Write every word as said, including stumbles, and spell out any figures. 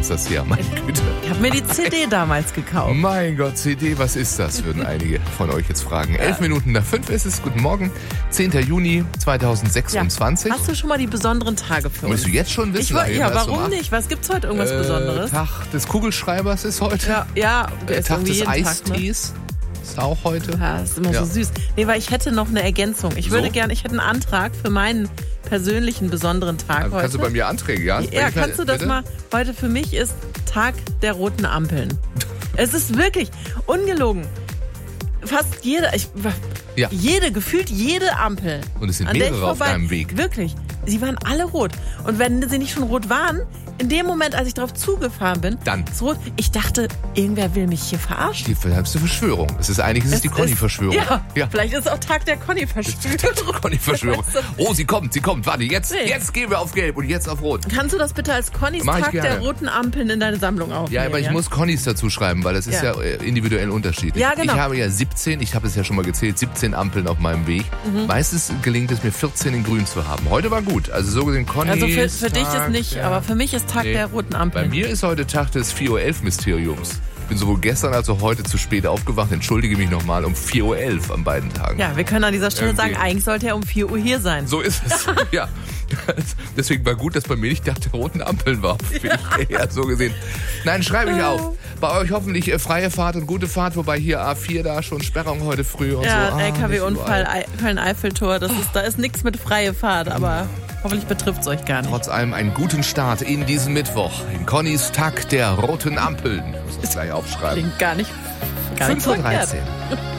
ist das hier? Meine Güte. Ich habe mir die C D damals gekauft. Mein Gott, C D, was ist das? Würden einige von euch jetzt fragen. Ja. Elf Minuten nach fünf ist es. Guten Morgen. zehnter Juni zweitausendsechsundzwanzig. Ja. Hast du schon mal die besonderen Tage für uns? Willst du jetzt schon wissen? Ich war, ja, warum nicht? Was gibt's heute irgendwas äh, Besonderes? Tag des Kugelschreibers ist heute. Ja, ja der äh, ist Tag des jeden Eistees. Tag, ne? Ist auch heute. Ja, ist immer ja. so süß. Nee, weil ich hätte noch eine Ergänzung. Ich würde so? gerne, ich hätte einen Antrag für meinen persönlichen besonderen Tag also heute. Kannst du bei mir Anträge, ja? Ja, kannst du das bitte? mal? Heute für mich ist Tag der roten Ampeln. Es ist wirklich ungelogen. Fast jede, ich, ja. jede, gefühlt jede Ampel. Und es sind an der ich mehrere auf vorbei, deinem Weg. Wirklich. Sie waren alle rot. Und wenn sie nicht schon rot waren, in dem Moment, als ich drauf zugefahren bin, dann ist rot. Ich dachte, irgendwer will mich hier verarschen. Die verdammte Verschwörung. Es ist eigentlich es ist die Conny-Verschwörung. Ja, ja, vielleicht ist es auch Tag der Conny-Verschwörung. Conny-Verschwörung. Oh, sie kommt, sie kommt. Warte, jetzt, nee. jetzt gehen wir auf Gelb und jetzt auf Rot. Kannst du das bitte als Connys Tag der roten Ampeln in deine Sammlung aufnehmen? Ja, aber ich ja? muss Connys dazu schreiben, weil das ist ja, ja individuell unterschiedlich. Ja, genau. Ich habe ja siebzehn, ich habe es ja schon mal gezählt, siebzehn Ampeln auf meinem Weg. Mhm. Meistens gelingt es mir, vierzehn in grün zu haben. Heute war gut. Also so gesehen, Conny. Also für, für Tag, dich ist nicht, ja. aber für mich ist Tag nee. der roten Ampeln. Bei mir ist heute Tag des vier Uhr elf Mysteriums. Ich bin sowohl gestern als auch heute zu spät aufgewacht. Entschuldige mich nochmal um vier Uhr elf an beiden Tagen. Ja, wir können an dieser Stelle Irgendwie. sagen, eigentlich sollte er um vier Uhr hier sein. So ist es, ja. Deswegen war gut, dass bei mir nicht Tag der roten Ampeln war. Ja. ja, so gesehen. Nein, schreibe ich auf. Bei euch hoffentlich äh, freie Fahrt und gute Fahrt, wobei hier A vier da schon Sperrung heute früh und ja, so. Ja, ah, L K W-Unfall, Köln-Eiffeltor, das ist, da ist nichts mit freie Fahrt, aber hoffentlich betrifft es euch gar nicht. Trotz allem einen guten Start in diesen Mittwoch. In Connys Tag der roten Ampeln. Ich muss es gleich aufschreiben. Klingt gar nicht, gar nicht fünf Uhr dreizehn.